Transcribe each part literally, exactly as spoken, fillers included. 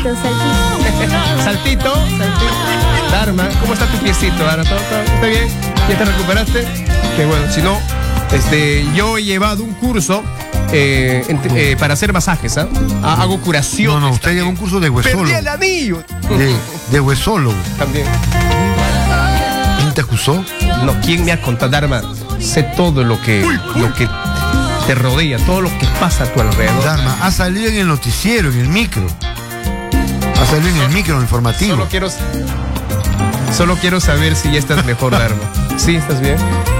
Saltito, saltito. Saltito, saltito. Dharma, ¿cómo está tu piecito, Dharma? ¿Todo, todo, ¿Está bien? ¿Ya te recuperaste? Que bueno, si no, este, yo he llevado un curso eh, en, eh, para hacer masajes, ¿ah? ¿eh? Hago curación. No, no, usted lleva un curso de huesólogo. Perdí el anillo. De, de huesólogo. También. ¿Quién te acusó? No, ¿quién me ha contado, Dharma? Sé todo lo que, lo que te rodea, todo lo que pasa a tu alrededor. Dharma, ha salido en el noticiero, en el micro. Ha salido en el micro informativo. Solo quiero, solo quiero saber si ya estás mejor, Dharma. ¿Sí? ¿Estás bien?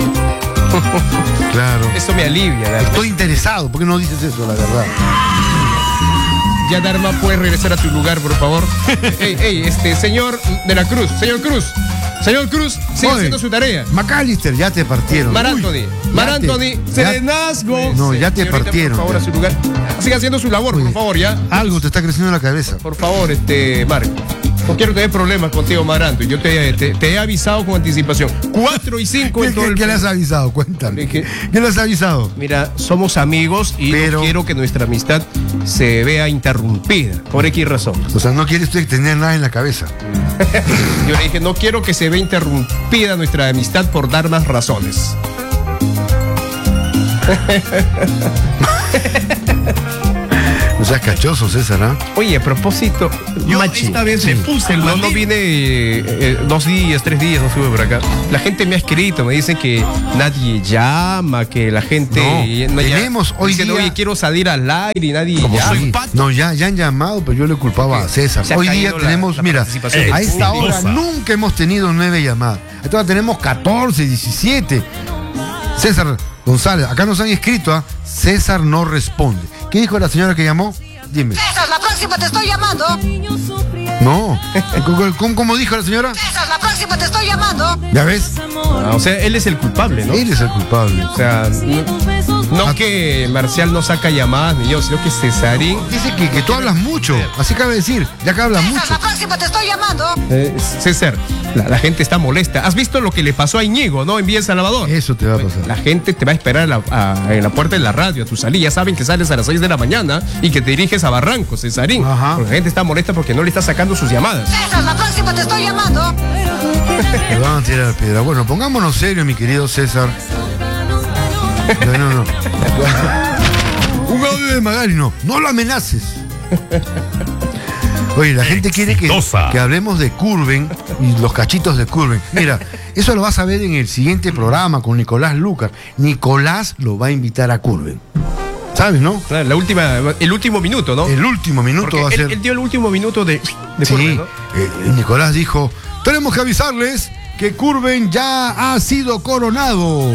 Claro. Eso me alivia, Dharma. Estoy interesado, ¿por qué no dices eso, la verdad? Ya, Dharma, puedes regresar a tu lugar, por favor. Ey, ey, este, señor de la Cruz, señor Cruz. Señor Cruz, sigue Oye, haciendo su tarea. McAllister, ya te partieron. Mar Uy, Anthony, ya Mar te- Anthony, ya- Serenazgo. No, ya te Señorita, partieron, Por favor, ya. a su lugar. Siga haciendo su labor, Oye, por favor, ya. Algo te está creciendo en la cabeza. Por favor, este, Marco. No quiero tener problemas contigo, Mar Anthony. Yo te, te, te he avisado con anticipación. Cuatro y cinco ¿Qué, en todo qué- el qué le has avisado? Cuéntame. ¿Qué? ¿Qué le has avisado? Mira, somos amigos y Pero- no quiero que nuestra amistad se vea interrumpida. Por X razón. O sea, no quiere usted tener nada en la cabeza. Yo le dije, no quiero que se vea interrumpida nuestra amistad por dar más razones. No seas cachoso, César, ¿ah? Oye, a propósito, Yo Machi, esta vez me puse el no, no maldito- vine eh, eh, dos días, tres días, no estuve por acá. La gente me ha escrito, me dicen que nadie llama, que la gente No, ya- tenemos hoy dicen, día- oye, quiero salir al aire y nadie Como llama. soy pato. No, ya, ya han llamado, pero yo le culpaba a César. Se ha Hoy día caído la- tenemos, la mira, participación a del esta público. hora nunca hemos tenido nueve llamadas. A esta hora tenemos catorce, diecisiete. César González, acá nos han escrito, ¿ah? César no responde. ¿Qué dijo la señora que llamó? Dime. César, la próxima te estoy llamando. No. ¿Cómo, cómo- cómo dijo la señora? César, la próxima te estoy llamando. ¿Ya ves? Ah, o sea, él es el culpable, ¿no? Él es el culpable. O sea, no, no que Marcial no saca llamadas ni yo, sino que Cesarín. Dice que, que tú hablas mucho. Así cabe decir. Ya que hablas César, mucho. la próxima te estoy llamando. Eh, César, la, la gente está molesta. ¿Has visto lo que le pasó a Íñigo, no? En Vía El Salvador. Eso te va a pasar. La gente te va a esperar a la- a- en la puerta de la radio, a tu salida. Ya saben que sales a las seis de la mañana y que te diriges a Barranco, Cesarín. Ajá. Porque la gente está molesta porque no le está sacando sus llamadas. César, la próxima te estoy llamando. Me van a tirar piedra. Bueno, pongámonos serio, mi querido César. No, no, no. Un audio de Magali, no. No lo amenaces. Oye, la gente quiere que, Exitosa. que hablemos de Curven y los cachitos de Curven. Mira, eso lo vas a ver en el siguiente programa con Nicolás Lucas. Nicolás lo va a invitar a Curven. ¿Sabes, no? Claro, la última, el último minuto, ¿no? El último minuto Porque va a él, ser. él dio el último minuto de, de Sí, Curven, ¿no? eh, Nicolás dijo, tenemos que avisarles que Curven ya ha sido coronado.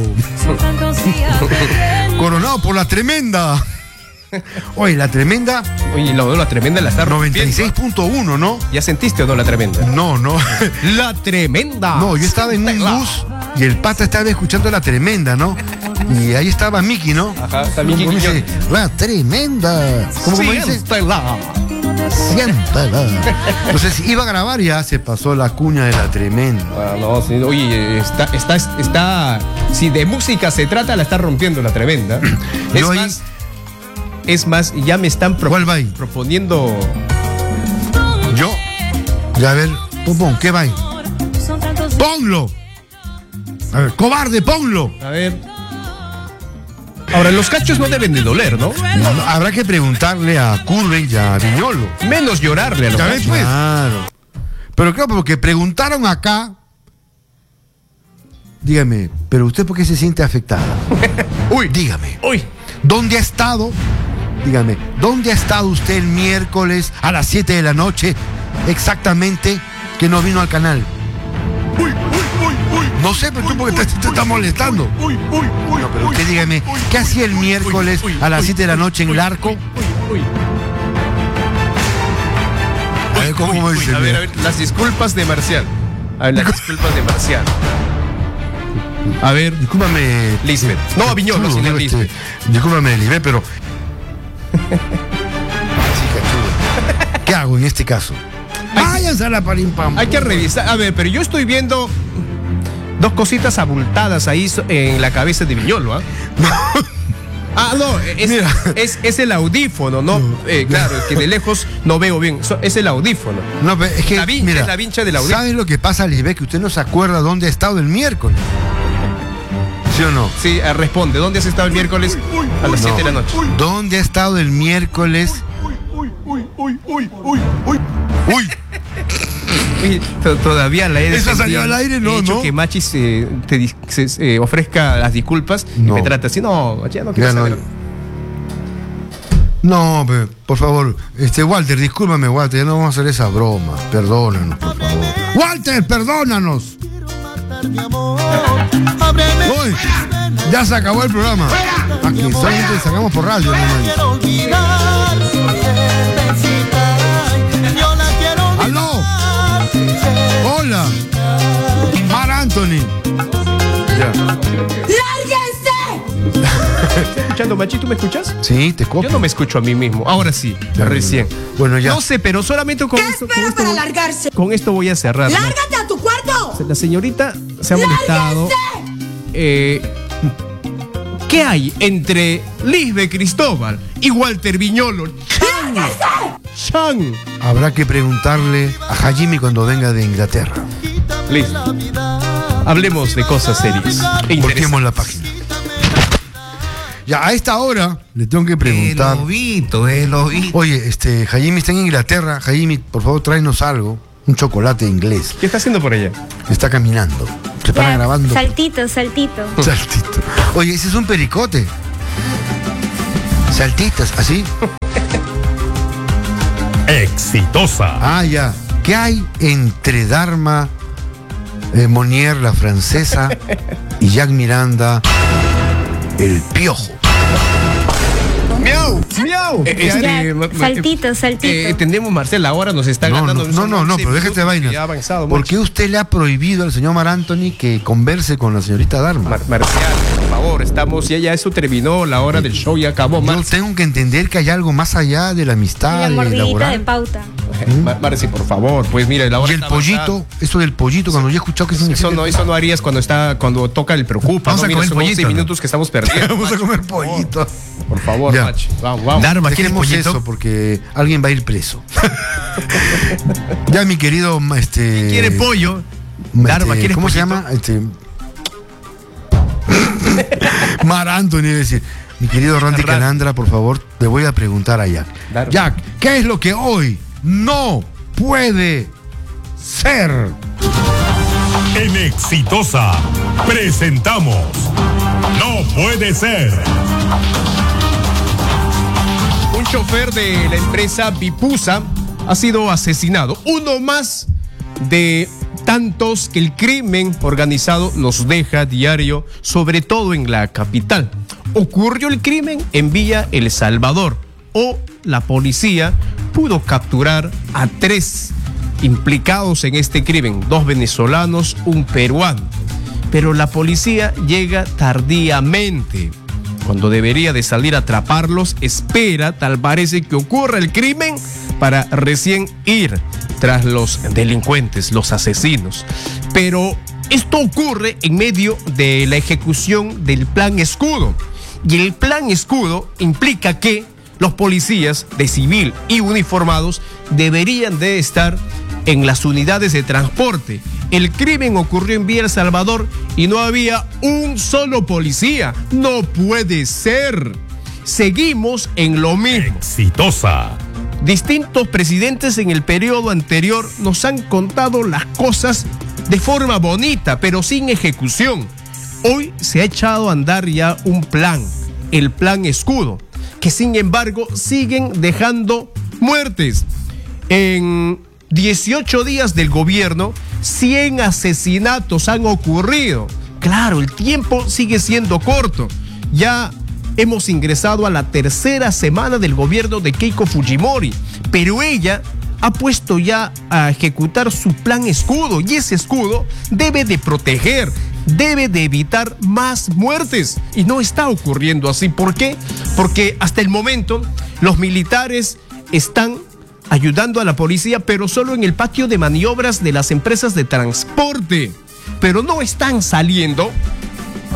Coronado por la tremenda. Oye, la tremenda Oye, la, la tremenda la está noventa y rompiendo. seis punto uno, ¿no? ¿Ya sentiste o no la tremenda? No, no. La tremenda. No, yo estaba en un bus y el pata estaba escuchando la tremenda, ¿no? Y ahí estaba Miki, ¿no? Ajá, está Miki ¿Cómo dice? Quiñones. La tremenda. ¿Cómo, cómo dice? Siéntela. Siéntala. Entonces iba a grabar y ya se pasó la cuña de la tremenda. Ah, no, sí, oye, está, está, está, si de música se trata, la está rompiendo la tremenda. Es Yo ahí- más, es más, ya me están pro- ¿Cuál va ahí? proponiendo. Yo, ya a ver, pon, pon, ¿qué va ahí? ¡Ponlo! A ver, cobarde, ponlo. A ver. Ahora, los cachos no deben de doler, ¿no? No, habrá que preguntarle a Curven y a Viñolo. Menos llorarle a los ¿Ya ves, cachos. pues? Claro. Pero claro, porque preguntaron acá. Dígame, ¿pero usted por qué se siente afectada? Uy, dígame, Uy, ¿dónde ha estado? Dígame, ¿dónde ha estado usted el miércoles a las siete de la noche exactamente que no vino al canal? Uy, uy, uy, uy. No sé, pero tú porque te, te está molestando. Uy, uy, uy. No, pero usted dígame, ¿qué hacía el miércoles a las siete de la noche en el arco? uy. A ver, ¿cómo Uy, dice? uy, a ver, a ver, las disculpas de Marcial. A ver, las disculpas de Marcial. A ver, Discúlpame. Lisbeth. No, a Viñolo, Cachudo, sin el ¿no? Este, Lisbeth. discúlpame, Lisbeth, pero. Sí, cachudo. ¿Qué hago en este caso? Váyanse a la parimpam. Hay que revisar. A ver, pero yo estoy viendo dos cositas abultadas ahí so- en la cabeza de Viñolo, ¿ah? Ah, no, es, Mira. es, es el audífono, ¿no? Eh, claro, es que de lejos no veo bien. So- Es el audífono. No, pero es que, La vincha, mira, es la vincha del audífono. ¿Sabe lo que pasa, Lisbeth? Que usted no se acuerda dónde ha estado el miércoles. ¿Sí o no? Sí, eh, responde. ¿Dónde has estado el miércoles a las siete de la noche? ¿Dónde ha estado el miércoles? Uy, uy, uy, uy, uy, uy. Uy, Uy, to- Todavía la he ¿Esa defendido. salió al aire? No, He hecho no. que Machis eh, te dis- se- eh, ofrezca las disculpas No. y me trata así. No, ya no quiero ya no. saber. No, pe- por favor, este Walter, discúlpame, Walter, ya no vamos a hacer esa broma. Perdónanos, por favor. Walter, perdónanos. Uy, ya se acabó el programa. Aquí solamente sacamos por radio, no, ¡aló! ¡Hola! Mar Anthony. Ya. ¿Estás escuchando, Machi? ¿Tú me escuchas? Sí, te Yo copio. no me escucho a mí mismo. Ahora sí, Ya, recién. Bueno, ya. No sé, pero solamente con ¿Qué esto, con espera esto para voy- largarse? con esto voy a cerrar. ¿no? ¡Lárgate a tu cuarto! La señorita se ha molestado. Eh, ¿Qué hay entre Lisbeth Cristóbal y Walter Viñolo? ¡Chan! ¡Chan! Habrá que preguntarle a Hajimi cuando venga de Inglaterra. Listo. Hablemos de cosas serias. e Volteemos interesantes. la página. Ya, a esta hora le tengo que preguntar. El lobito, el lobito. Oye, este, Hajimi está en Inglaterra. Hajimi, por favor, tráenos algo. Un chocolate inglés. ¿Qué está haciendo por allá? Está caminando. Se para Ya, grabando. Saltito, saltito. Saltito. Oye, ese es un pericote. Saltitas, así. Exitosa. Ah, ya. ¿Qué hay entre Dharma eh, Monier, la francesa, y Jack Miranda, el piojo? ¡Miau! ¡Miau! Ya, saltito, saltito. Eh, entendemos, Marcela, ahora nos está No, ganando. no, no, no, no, pero déjate de vainas. Ya ha avanzado ¿Por mucho. qué usted le ha prohibido al señor Mar Anthony que converse con la señorita Dharma? Mar- Marcial, por favor, estamos, ya, ya eso terminó, la hora del show ya acabó. Yo Mar- tengo que entender que hay algo más allá de la amistad La mordidita laboral. de pauta. Mar- Marci, por favor, pues mira, la hora Y el está avanzada. pollito, eso del pollito, cuando yo he escuchado que significa. Eso no, eso no harías cuando está, cuando toca el preocupa. Vamos ¿no? a Mira, comer son once pollito, ¿no? minutos que estamos perdiendo. Vamos a Machi, comer por favor. pollito. Por favor, Ya. Machi. Vamos, vamos. Dharma, ¿quieres Dejemos pollito? eso porque alguien va a ir preso. Ya, mi querido, este. ¿Quiere pollo? este, Dharma, ¿quieres ¿Cómo se pollito? llama? Este. Mar Anthony, es decir. Mi querido Randy Randy. Calandra, por favor, le voy a preguntar a Jack. Dharma. Jack, ¿qué es lo que hoy no puede ser? En Exitosa presentamos No Puede Ser. Un chofer de la empresa Bipusa ha sido asesinado. Uno más de tantos que el crimen organizado nos deja diario, sobre todo en la capital. Ocurrió el crimen en Villa El Salvador, o la policía pudo capturar a tres implicados en este crimen, dos venezolanos, un peruano. Pero la policía llega tardíamente. Cuando debería de salir a atraparlos, espera, tal parece que ocurra el crimen para recién ir tras los delincuentes, los asesinos. Pero esto ocurre en medio de la ejecución del Plan Escudo. Y el Plan Escudo implica que los policías de civil y uniformados deberían de estar en las unidades de transporte. El crimen ocurrió en Villa El Salvador y no había un solo policía. No puede ser. Seguimos en lo mismo. Exitosa. Distintos presidentes en el periodo anterior nos han contado las cosas de forma bonita, pero sin ejecución. Hoy se ha echado a andar ya un plan, el Plan Escudo, que sin embargo siguen dejando muertes. En dieciocho días del gobierno, cien asesinatos han ocurrido. Claro, el tiempo sigue siendo corto. Ya hemos ingresado a la tercera semana del gobierno de Keiko Fujimori, pero ella ha puesto ya a ejecutar su plan escudo, y ese escudo debe de proteger, debe de evitar más muertes, y no está ocurriendo así. ¿Por qué? Porque hasta el momento los militares están ayudando a la policía, pero solo en el patio de maniobras de las empresas de transporte, pero no están saliendo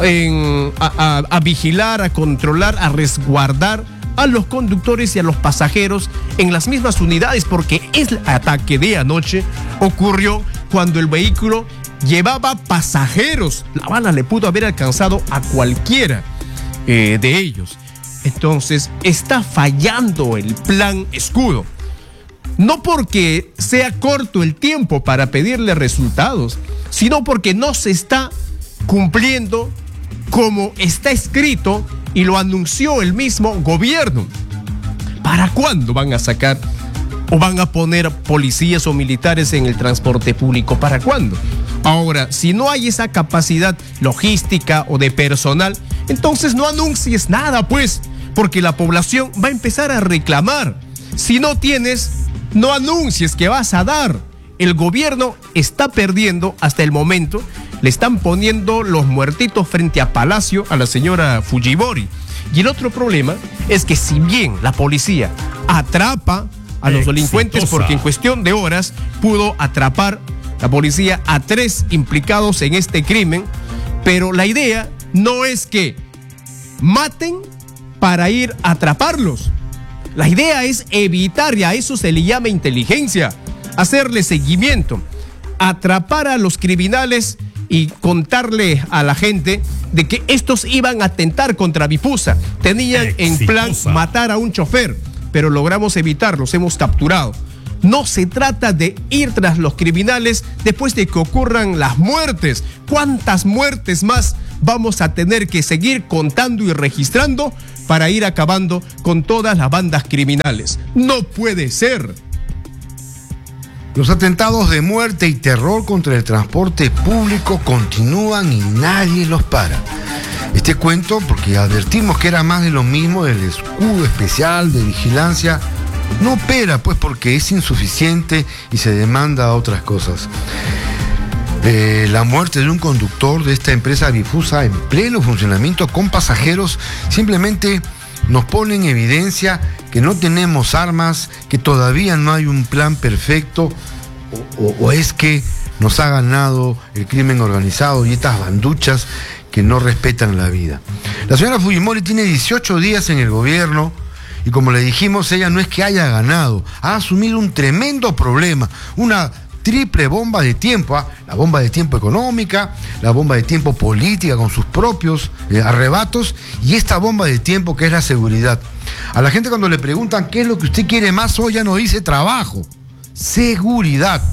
en, a, a, a vigilar, a controlar, a resguardar a los conductores y a los pasajeros en las mismas unidades, porque el ataque de anoche ocurrió cuando el vehículo llevaba pasajeros. La bala le pudo haber alcanzado a cualquiera eh, de ellos. Entonces está fallando el plan Escudo. No porque sea corto el tiempo para pedirle resultados, sino porque no se está cumpliendo como está escrito y lo anunció el mismo gobierno. ¿Para cuándo van a sacar o van a poner policías o militares en el transporte público? ¿Para cuándo? Ahora, si no hay esa capacidad logística o de personal, entonces no anuncies nada, pues, porque la población va a empezar a reclamar. Si no tienes, no anuncies que vas a dar. El gobierno está perdiendo hasta el momento. Le están poniendo los muertitos frente a Palacio a la señora Fujimori. Y el otro problema es que si bien la policía atrapa a los delincuentes, porque en cuestión de horas pudo atrapar la policía a tres implicados en este crimen, pero la idea no es que maten para ir a atraparlos. La idea es evitar, y a eso se le llama inteligencia, hacerle seguimiento, atrapar a los criminales y contarle a la gente de que estos iban a atentar contra Vipusa. Tenían en plan matar a un chofer, pero logramos evitarlos, hemos capturado. No se trata de ir tras los criminales después de que ocurran las muertes. ¿Cuántas muertes más vamos a tener que seguir contando y registrando para ir acabando con todas las bandas criminales? No puede ser. Los atentados de muerte y terror contra el transporte público continúan y nadie los para. Este cuento, porque advertimos que era más de lo mismo del escudo especial de vigilancia, no opera, pues, porque es insuficiente y se demanda otras cosas. Eh, la muerte de un conductor de esta empresa Vipusa en pleno funcionamiento con pasajeros simplemente nos pone en evidencia que no tenemos armas, que todavía no hay un plan perfecto, o, o, o es que nos ha ganado el crimen organizado y estas banduchas que no respetan la vida. La señora Fujimori tiene dieciocho días en el gobierno y, como le dijimos, ella no es que haya ganado, ha asumido un tremendo problema, una triple bomba de tiempo, ¿eh? La bomba de tiempo económica, la bomba de tiempo política con sus propios eh, arrebatos, y esta bomba de tiempo que es la seguridad. A la gente, cuando le preguntan qué es lo que usted quiere más hoy, ya no dice trabajo, seguridad.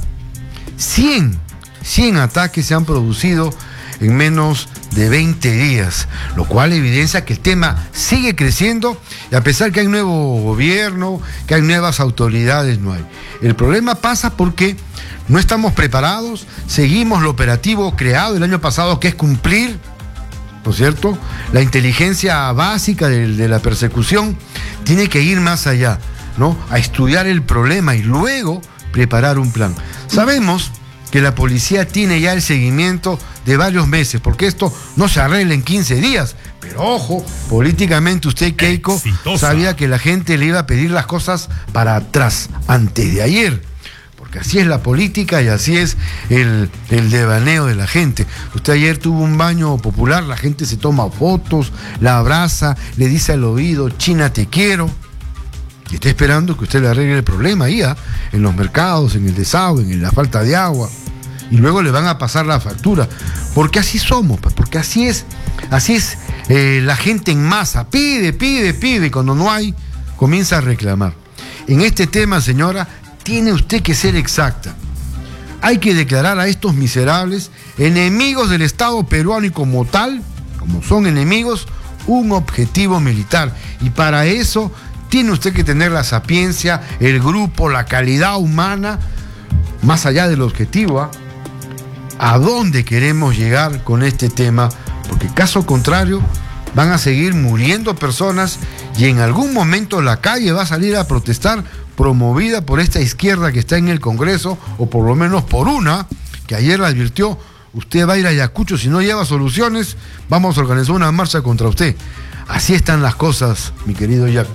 cien, cien ataques se han producido en menos de veinte días, lo cual evidencia que el tema sigue creciendo, y a pesar que hay nuevo gobierno, que hay nuevas autoridades, no hay. El problema pasa porque no estamos preparados, seguimos lo operativo creado el año pasado, que es cumplir, ¿no es cierto? La inteligencia básica de, de la persecución tiene que ir más allá, ¿no? A estudiar el problema y luego preparar un plan. Sabemos que la policía tiene ya el seguimiento de varios meses, porque esto no se arregla en quince días. Pero ojo, políticamente usted, Keiko, exitosa, sabía que la gente le iba a pedir las cosas para atrás, antes de ayer. Porque así es la política y así es el, el devaneo de la gente. Usted ayer tuvo un baño popular, la gente se toma fotos, la abraza, le dice al oído, China te quiero. Y está esperando que usted le arregle el problema ahí, ¿eh? En los mercados, en el desagüe, en la falta de agua. Y luego le van a pasar la factura. Porque así somos, porque así es, así es eh, la gente en masa. Pide, pide, pide, y cuando no hay, comienza a reclamar. En este tema, señora, tiene usted que ser exacta. Hay que declarar a estos miserables enemigos del Estado peruano y, como tal, como son enemigos, un objetivo militar. Y para eso tiene usted que tener la sapiencia, el grupo, la calidad humana, más allá del objetivo, ¿eh? ¿A dónde queremos llegar con este tema? Porque caso contrario, van a seguir muriendo personas y en algún momento la calle va a salir a protestar, promovida por esta izquierda que está en el Congreso, o por lo menos por una, que ayer la advirtió, usted va a ir a Ayacucho, si no lleva soluciones, vamos a organizar una marcha contra usted. Así están las cosas, mi querido Jack.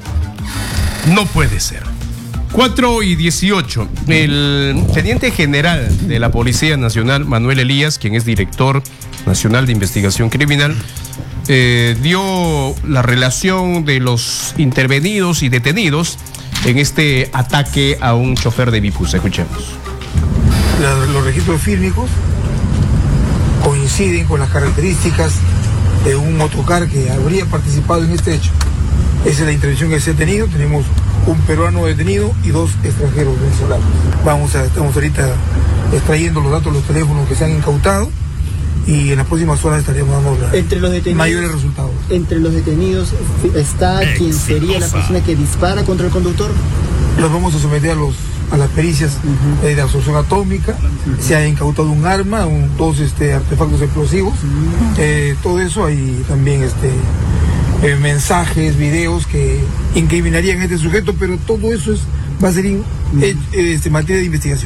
No puede ser. cuatro y dieciocho. El teniente general de la Policía Nacional, Manuel Elías, quien es director Nacional de Investigación Criminal, eh, dio la relación de los intervenidos y detenidos en este ataque a un chofer de Bipus. Escuchemos. La, los registros fílmicos coinciden con las características de un motocar que habría participado en este hecho. Esa es la intervención que se ha tenido. Tenemos un peruano detenido y dos extranjeros venezolanos. Vamos a, estamos ahorita extrayendo los datos de los teléfonos que se han incautado y en las próximas horas estaremos dando entre los detenidos, mayores resultados. Entre los detenidos está quien sería la persona que dispara contra el conductor. Los vamos a someter a los a las pericias uh-huh. eh, de absorción atómica. Uh-huh. Se ha incautado un arma, un, dos este, artefactos explosivos. Uh-huh. eh, todo eso hay también este eh, mensajes, videos que incriminarían a este sujeto, pero todo eso es va a ser in, uh-huh. eh, este, materia de investigación.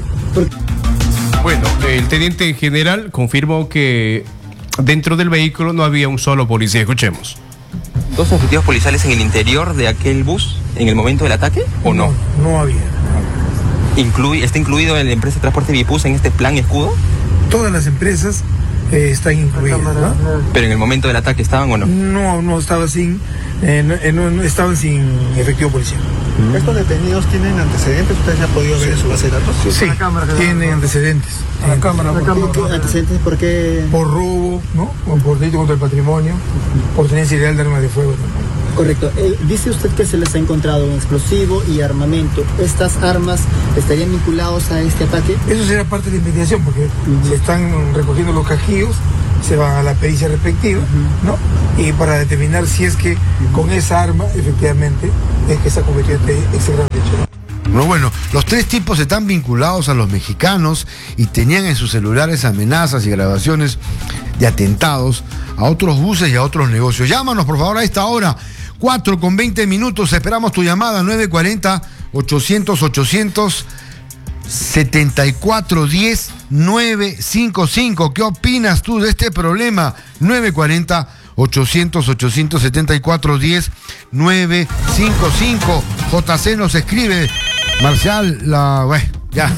Bueno, el teniente general confirmó que dentro del vehículo no había un solo policía. Escuchemos. ¿Dos efectivos policiales en el interior de aquel bus en el momento del ataque o no? No, no había. Incluye, ¿Está incluido en la empresa de transporte Bipus en este plan escudo? Todas las empresas eh, están incluidas, ¿no? ¿Pero en el momento del ataque estaban o no? No, no estaba sin, eh, no, no estaban sin efectivo policial. Mm. ¿Estos detenidos tienen antecedentes? ¿Ustedes ya han podido ver en su base de datos? Sí, sí tienen antecedentes. A la cámara, la cámara. ¿Qué antecedentes? ¿Por qué? Por robo, ¿no? Por delito contra el patrimonio, por tenencia ilegal de armas de fuego también. Correcto. Eh, dice usted que se les ha encontrado un explosivo y armamento. ¿Estas armas estarían vinculados a este ataque? Eso será parte de la investigación, porque uh-huh. se están recogiendo los cajíos, se van a la pericia respectiva, uh-huh. ¿no? Y para determinar si es que uh-huh. con esa arma, efectivamente, es que se ha cometido este, este gran hecho. No, bueno, los tres tipos están vinculados a los mexicanos y tenían en sus celulares amenazas y grabaciones de atentados a otros buses y a otros negocios. Llámanos, por favor, a esta hora. cuatro con veinte minutos, esperamos tu llamada, nueve cuarenta, ochocientos, ochocientos, setenta y cuatro diez, nueve cinco cinco. ¿Qué opinas tú de este problema? nueve cuarenta, ochocientos, ochocientos setenta y cuatro diez, nueve cinco cinco. J C nos escribe, Marcial, la... Bueno,